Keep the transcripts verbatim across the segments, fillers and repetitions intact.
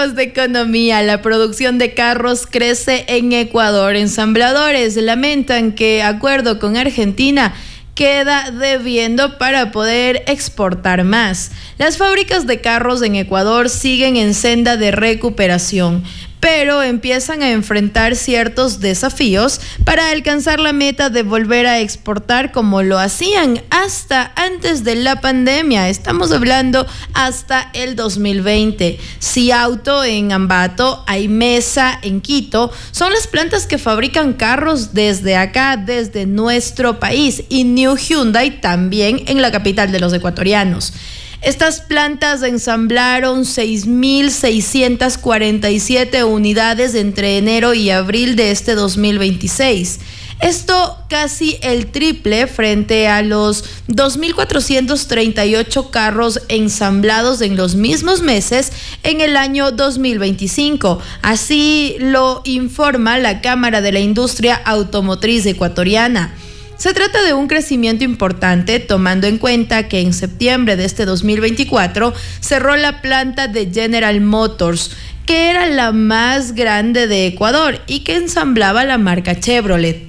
De economía, la producción de carros crece en Ecuador. Ensambladores lamentan que, acuerdo con Argentina, queda debiendo para poder exportar más. Las fábricas de carros en Ecuador siguen en senda de recuperación, pero empiezan a enfrentar ciertos desafíos para alcanzar la meta de volver a exportar como lo hacían hasta antes de la pandemia. Estamos hablando hasta el dos mil veinte. Ciauto en Ambato, Aimesa en Quito, son las plantas que fabrican carros desde acá, desde nuestro país, y New Hyundai también en la capital de los ecuatorianos. Estas plantas ensamblaron seis mil seiscientas cuarenta y siete unidades entre enero y abril de este dos mil veintiséis. Esto casi el triple frente a los dos mil cuatrocientos treinta y ocho carros ensamblados en los mismos meses en el año dos mil veinticinco. Así lo informa la Cámara de la Industria Automotriz Ecuatoriana. Se trata de un crecimiento importante, tomando en cuenta que en septiembre de este dos mil veinticuatro cerró la planta de General Motors, que era la más grande de Ecuador y que ensamblaba la marca Chevrolet.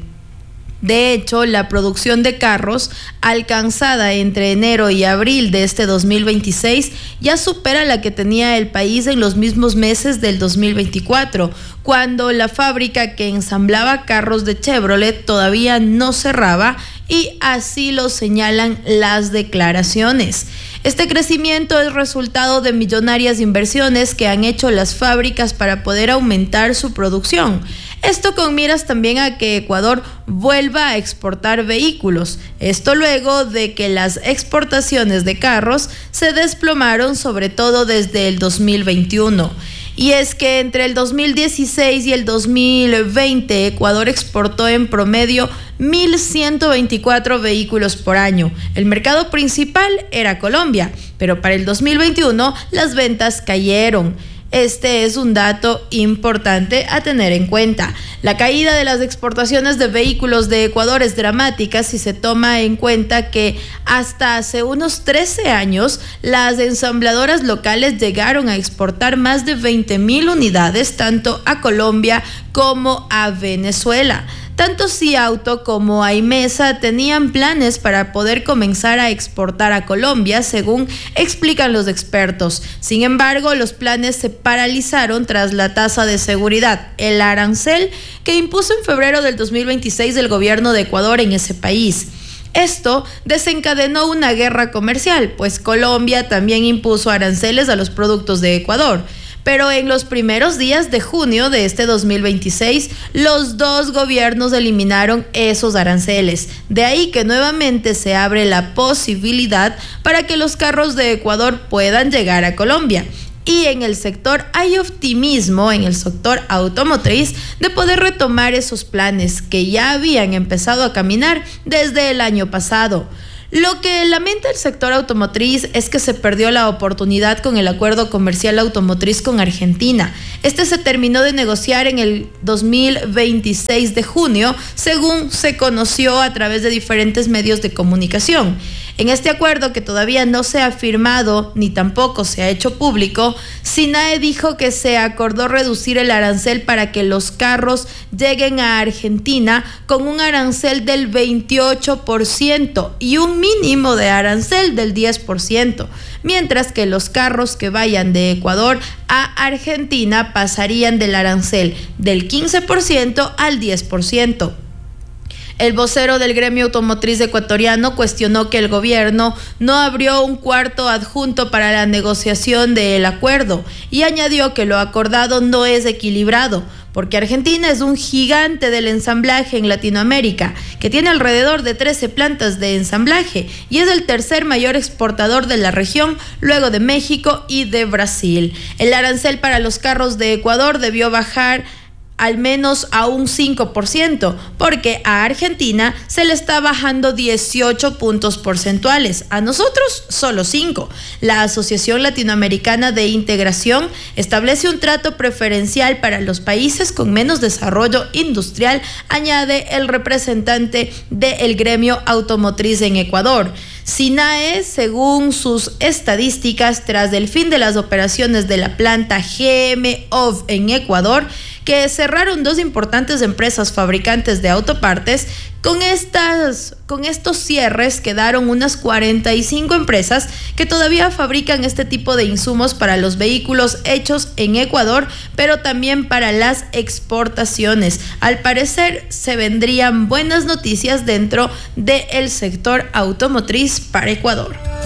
De hecho, la producción de carros alcanzada entre enero y abril de este dos mil veintiséis ya supera la que tenía el país en los mismos meses del dos mil veinticuatro, cuando la fábrica que ensamblaba carros de Chevrolet todavía no cerraba, y así lo señalan las declaraciones. Este crecimiento es resultado de millonarias inversiones que han hecho las fábricas para poder aumentar su producción. Esto con miras también a que Ecuador vuelva a exportar vehículos. Esto luego de que las exportaciones de carros se desplomaron, sobre todo desde el dos mil veintiuno. Y es que entre el dos mil dieciséis y el dos mil veinte, Ecuador exportó en promedio mil ciento veinticuatro vehículos por año. El mercado principal era Colombia, pero para el dos mil veintiuno las ventas cayeron. Este es un dato importante a tener en cuenta. La caída de las exportaciones de vehículos de Ecuador es dramática si se toma en cuenta que hasta hace unos trece años las ensambladoras locales llegaron a exportar más de veinte mil unidades tanto a Colombia como a Venezuela. Tanto Ciauto como Aimesa tenían planes para poder comenzar a exportar a Colombia, según explican los expertos. Sin embargo, los planes se paralizaron tras la tasa de seguridad, el arancel, que impuso en febrero del dos mil veintiséis el gobierno de Ecuador en ese país. Esto desencadenó una guerra comercial, pues Colombia también impuso aranceles a los productos de Ecuador. Pero en los primeros días de junio de este dos mil veintiséis, los dos gobiernos eliminaron esos aranceles. De ahí que nuevamente se abre la posibilidad para que los carros de Ecuador puedan llegar a Colombia. Y en el sector hay optimismo, en el sector automotriz, de poder retomar esos planes que ya habían empezado a caminar desde el año pasado. Lo que lamenta el sector automotriz es que se perdió la oportunidad con el acuerdo comercial automotriz con Argentina. Este se terminó de negociar en el dos mil veintiséis de junio, según se conoció a través de diferentes medios de comunicación. En este acuerdo, que todavía no se ha firmado ni tampoco se ha hecho público, SINAE dijo que se acordó reducir el arancel para que los carros lleguen a Argentina con un arancel del veintiocho por ciento y un mínimo de arancel del diez por ciento, mientras que los carros que vayan de Ecuador a Argentina pasarían del arancel del quince por ciento al diez por ciento. El vocero del gremio automotriz ecuatoriano cuestionó que el gobierno no abrió un cuarto adjunto para la negociación del acuerdo y añadió que lo acordado no es equilibrado, porque Argentina es un gigante del ensamblaje en Latinoamérica, que tiene alrededor de trece plantas de ensamblaje y es el tercer mayor exportador de la región, luego de México y de Brasil. El arancel para los carros de Ecuador debió bajar al menos a un cinco por ciento, porque a Argentina se le está bajando dieciocho puntos porcentuales, a nosotros solo cinco. La Asociación Latinoamericana de Integración establece un trato preferencial para los países con menos desarrollo industrial, añade el representante del gremio automotriz en Ecuador. SINAE, según sus estadísticas, tras el fin de las operaciones de la planta G M O V en Ecuador, que cerraron dos importantes empresas fabricantes de autopartes, con estas, con estos cierres quedaron unas cuarenta y cinco empresas que todavía fabrican este tipo de insumos para los vehículos hechos en Ecuador, pero también para las exportaciones. Al parecer se vendrían buenas noticias dentro del sector automotriz para Ecuador.